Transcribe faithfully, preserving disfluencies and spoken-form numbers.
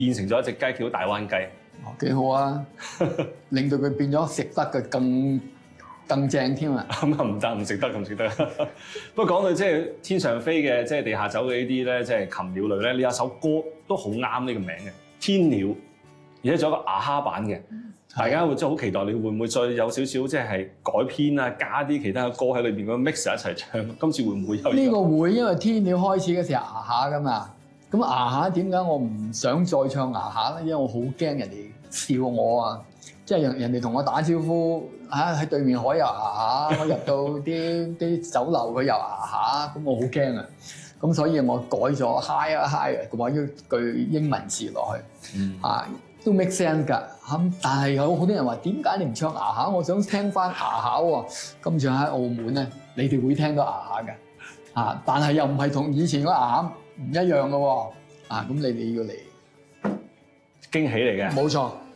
變成咗一隻雞叫大灣雞。 哦，幾好啊！令到佢變咗食得嘅更更正添啊！ 咁啊唔得，唔食得，唔食得。不過講到即係天上飛嘅，即係地下走嘅呢啲咧，即係禽鳥類咧，呢有一首歌都好啱呢個名嘅《天鳥》，而且仲有一個牙蝦版嘅。大家會真係好期待，你會唔會再有少少即係改編啊，加啲其他嘅歌喺裏邊咁 mix 一齊唱？今次會唔會有呢個會？因為天鳥開始嘅時候牙蝦噶嘛，咁牙蝦點解我唔想再唱牙蝦咧？因為我好驚人哋笑我啊！即係人人哋同我打招呼嚇喺對面海有牙蝦，我入到啲啲酒樓佢有牙蝦，咁我好驚啊！咁所以我改咗 hi 啊 hi 啊，揾咗句英文詞落去，嗯、啊都 make sense 㗎。咁但係有好多人話點解你唔唱牙蝦？我想聽翻牙蝦喎。今次喺澳門咧，你哋會聽到牙蝦嘅，啊！但係又唔係同以前嗰牙蝦唔一樣嘅喎，啊！咁你哋要嚟驚喜嚟嘅。 冇錯。